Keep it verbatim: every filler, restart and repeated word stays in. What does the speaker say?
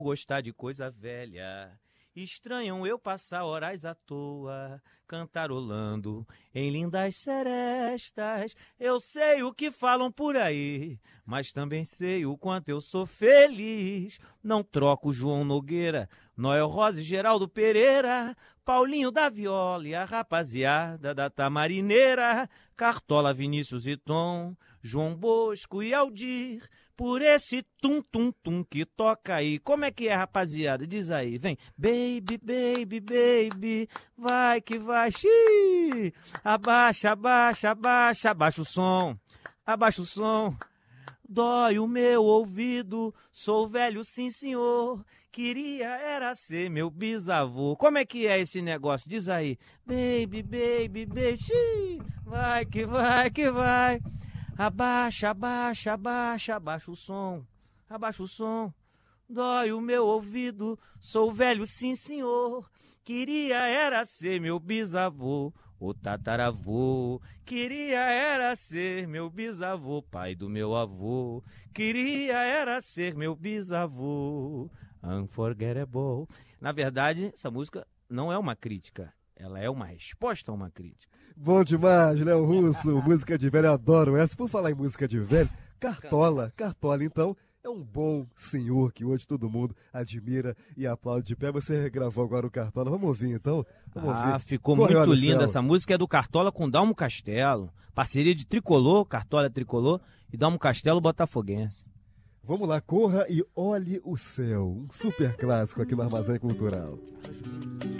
Gostar de coisa velha. Estranham eu passar horas à toa, cantarolando em lindas serestas. Eu sei o que falam por aí, mas também sei o quanto eu sou feliz. Não troco João Nogueira, Noel Rosa e Geraldo Pereira, Paulinho da Viola e a rapaziada da Tamarineira, Cartola, Vinícius e Tom, João Bosco e Aldir, por esse tum-tum-tum que toca aí. Como é que é, rapaziada? Diz aí, vem. Baby, baby, baby, vai que vai. Xiii. Abaixa, abaixa, abaixa, abaixa o som, abaixa o som. Dói o meu ouvido, sou velho sim senhor, queria era ser meu bisavô. Como é que é esse negócio? Diz aí. Baby, baby, baby, xiii. Vai que vai, que vai. Abaixa, abaixa, abaixa, abaixa o som, abaixa o som. Dói o meu ouvido, sou velho sim senhor, queria era ser meu bisavô, o tataravô. Queria era ser meu bisavô, pai do meu avô. Queria era ser meu bisavô, unforgettable. Na verdade, essa música não é uma crítica, ela é uma resposta a uma crítica. Bom demais, Léo Russo, música de velho, eu adoro essa. Por falar em música de velho, Cartola, Cartola então, é um bom senhor que hoje todo mundo admira e aplaude de pé. Você gravou agora o Cartola, vamos ouvir então? Vamos ah, ouvir. Ficou Correio muito no linda céu. essa música, é do Cartola com Dalmo Castelo, parceria de Tricolor, Cartola é Tricolor e Dalmo Castelo Botafoguense. Vamos lá, corra e olhe o céu, um super clássico aqui no Armazém Cultural.